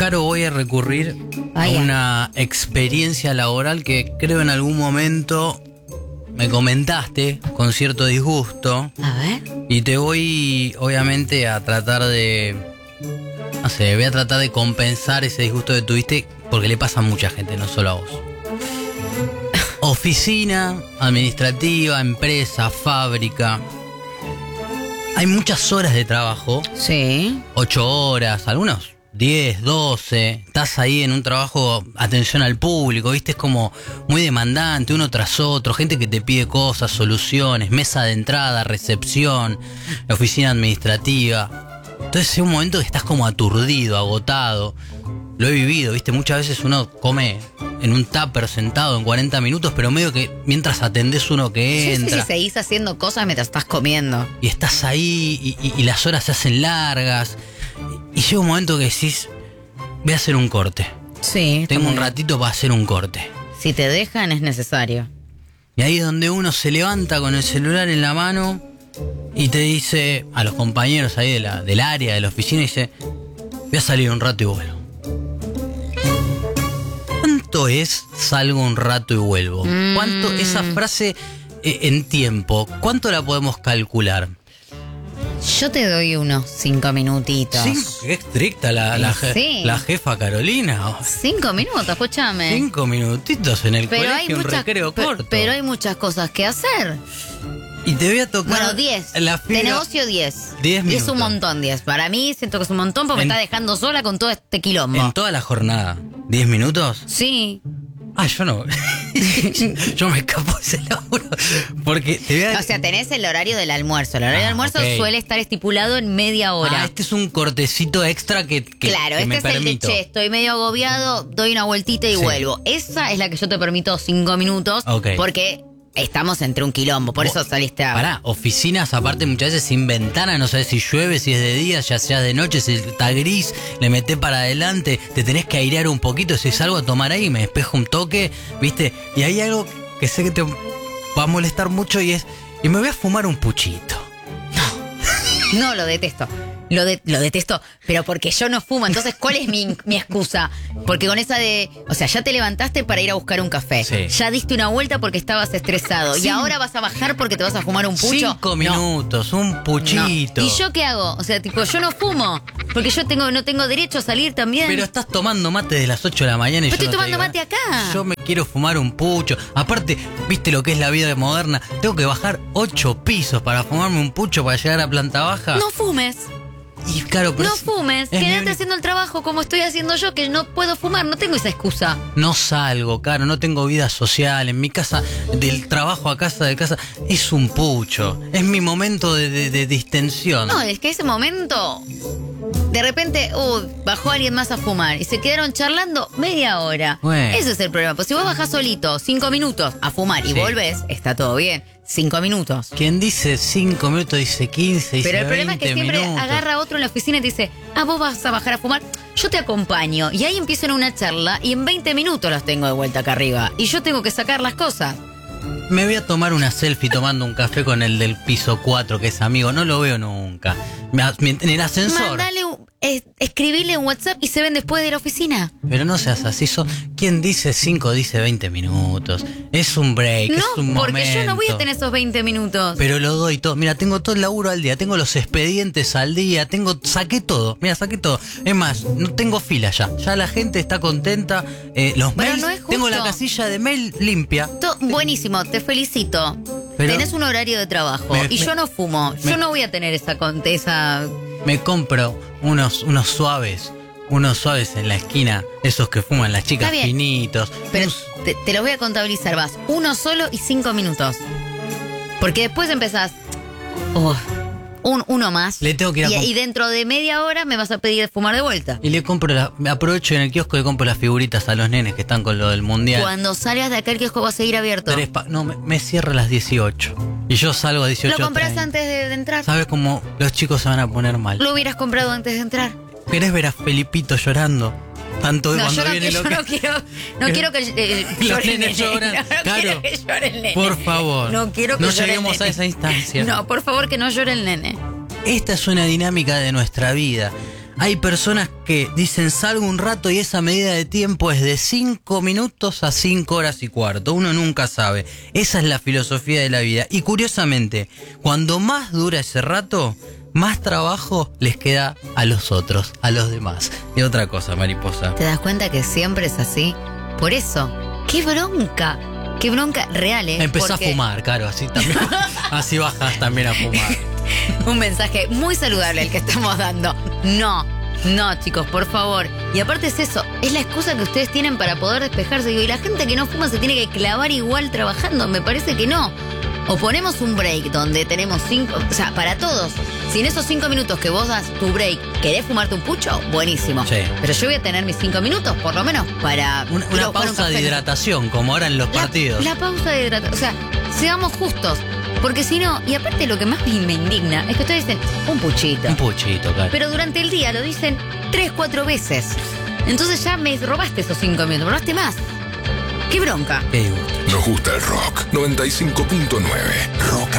Caro, voy a recurrir a una experiencia laboral que creo en algún momento me comentaste con cierto disgusto. A ver. Y te voy, obviamente, a tratar de... No sé, voy a tratar de compensar ese disgusto que tuviste, porque le pasa a mucha gente, no solo a vos. Oficina, administrativa, empresa, fábrica. Hay muchas horas de trabajo. Sí. 8 horas, algunos 10, 12. Estás ahí en un trabajo, atención al público, ¿viste? Es como muy demandante, uno tras otro. Gente que te pide cosas, soluciones, mesa de entrada, recepción, oficina administrativa. Entonces es un momento que estás como aturdido, agotado. Lo he vivido, ¿viste? Muchas veces uno come en un tupper sentado en 40 minutos, pero medio que mientras atendés uno que entra. Sí, seguís haciendo cosas mientras estás comiendo. Y estás ahí y las horas se hacen largas. Y llega un momento que decís, voy a hacer un corte. Sí. Tengo un ratito para hacer un corte. Si te dejan es necesario. Y ahí es donde uno se levanta con el celular en la mano y te dice a los compañeros ahí del área, de la oficina, y dice, voy a salir un rato y vuelvo. ¿Cuánto es salgo un rato y vuelvo? ¿Cuánto esa frase en tiempo? ¿Cuánto la podemos calcular? Yo te doy unos 5 minutitos. 5, qué estricta la jefa Carolina. 5 minutos, escúchame. 5 minutitos en el pero colegio, un recreo corto. Pero hay muchas cosas que hacer. Y te voy a tocar... Bueno, 10. De negocio 10. 10 minutos. Es un montón 10. Para mí siento que es un montón porque me está dejando sola con todo este quilombo. ¿En toda la jornada? ¿10 minutos? Sí. Ah, yo no. Yo me escapo de ese laburo. Porque te voy a... O sea, tenés el horario del almuerzo. El horario del almuerzo suele estar estipulado en media hora. Ah, este es un cortecito extra que claro, que este me es permito. el de estoy medio agobiado, doy una vueltita y vuelvo. Esa es la que yo te permito 5 minutos. Porque estamos entre un quilombo, por eso saliste a... Pará, oficinas aparte muchas veces sin ventana, no sabes si llueve, si es de día, ya sea de noche, si está gris, le metés para adelante, te tenés que airear un poquito, si salgo a tomar ahí, me despejo un toque, ¿viste? Y hay algo que sé que te va a molestar mucho y me voy a fumar un puchito. No, lo detesto. Lo detesto, pero porque yo no fumo. Entonces, ¿cuál es mi excusa? Porque con esa de... O sea, ya te levantaste para ir a buscar un café. Sí. Ya diste una vuelta porque estabas estresado. Sí. Y ahora vas a bajar porque te vas a fumar un pucho. 5 minutos, un puchito. No. ¿Y yo qué hago? O sea, tipo, yo no fumo. Porque yo no tengo derecho a salir también. Pero estás tomando mate de las 8 de la mañana y pero yo estoy tomando mate acá. Yo me quiero fumar un pucho. Aparte, ¿viste lo que es la vida moderna? Tengo que bajar 8 pisos para fumarme un pucho para llegar a planta baja. No fumes. Y claro, pero no fumes, quédate haciendo el trabajo como estoy haciendo yo, que no puedo fumar, no tengo esa excusa. No salgo, Caro, no tengo vida social. En mi casa, del trabajo a casa, de casa, es un pucho. Es mi momento de distensión. No, es que ese momento, de repente, bajó alguien más a fumar y se quedaron charlando media hora. Bueno. Ese es el problema. Pues si vos bajás solito 5 minutos a fumar y volvés, está todo bien. 5 minutos. Quien dice 5 minutos dice 15, dice 20. Pero el problema es que siempre minutos. Agarra a otro en la oficina y te dice, vos vas a bajar a fumar, yo te acompaño. Y ahí empiezan una charla y en 20 minutos las tengo de vuelta acá arriba. Y yo tengo que sacar las cosas. Me voy a tomar una selfie tomando un café con el del piso 4, que es amigo. No lo veo nunca. En el ascensor. Mandale escribile en WhatsApp y se ven después de la oficina. Pero no seas así. Quien dice 5 dice 20 minutos. Es un break, es un momento. Porque yo no voy a tener esos 20 minutos. Pero lo doy todo. Mira, tengo todo el laburo al día. Tengo los expedientes al día. Saqué todo. Mira, saqué todo. Es más, no tengo fila ya. Ya la gente está contenta. Los mails. No es justo. Tengo la casilla de mail limpia. Buenísimo, te felicito. Pero tenés un horario de trabajo. Yo no fumo. Yo no voy a tener esa... Me compro unos suaves. Unos suaves en la esquina. Esos que fuman las chicas finitos. Pero te los voy a contabilizar. Vas uno solo y 5 minutos. Porque después empezás... uno más. Le tengo que ir y dentro de media hora me vas a pedir fumar de vuelta. Y le compro aprovecho en el kiosco y compro las figuritas a los nenes que están con lo del mundial. Cuando salgas de aquel kiosco va a seguir abierto. No, me cierra a las 18. Y yo salgo a 18. ¿Lo compras antes de entrar? ¿Sabes cómo los chicos se van a poner mal? Lo hubieras comprado antes de entrar. ¿Querés ver a Felipito llorando? Tanto no, cuando yo viene no, lo que... no quiero que los nenes lloran. Claro, que llore el nene. Por favor. No quiero que no llore lleguemos el nene. a esa instancia. No, por favor, que no llore el nene. Esta es una dinámica de nuestra vida. Hay personas que dicen salgo un rato y esa medida de tiempo es de 5 minutos a 5 horas y cuarto. Uno nunca sabe. Esa es la filosofía de la vida. Y curiosamente, cuando más dura ese rato, más trabajo les queda a los otros, a los demás. Y otra cosa, mariposa. ¿Te das cuenta que siempre es así? Por eso, ¡qué bronca! ¡Qué bronca real, Empezá a fumar, claro, así también. Así bajas también a fumar. Un mensaje muy saludable el que estamos dando. No, chicos, por favor. Y aparte es eso, es la excusa que ustedes tienen para poder despejarse. Y la gente que no fuma se tiene que clavar igual trabajando. Me parece que no. O ponemos un break donde tenemos 5, o sea, para todos. Si en esos 5 minutos que vos das tu break, ¿querés fumarte un pucho? Buenísimo. Sí. Pero yo voy a tener mis 5 minutos, por lo menos, para... Una pausa de hidratación, como ahora en los partidos. La pausa de hidratación. O sea, seamos justos. Porque si no, y aparte lo que más me indigna es que ustedes dicen un puchito. Un puchito, claro. Pero durante el día lo dicen 3, 4 veces. Entonces ya me robaste esos 5 minutos, me robaste más. ¡Qué bronca! Qué gusto. Nos gusta el rock. 95.9. Rock